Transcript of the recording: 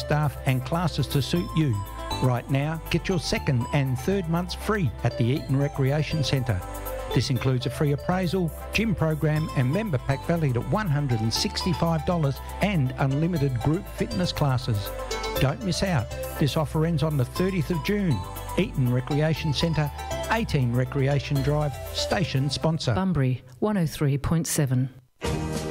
staff and classes to suit you. Right now, get your second and third months free at the Eaton Recreation Centre. This includes a free appraisal, gym program and member pack valued at $165 and unlimited group fitness classes. Don't miss out. This offer ends on the 30th of June. Eaton Recreation Centre, 18 Recreation Drive, station sponsor. Bunbury 103.7.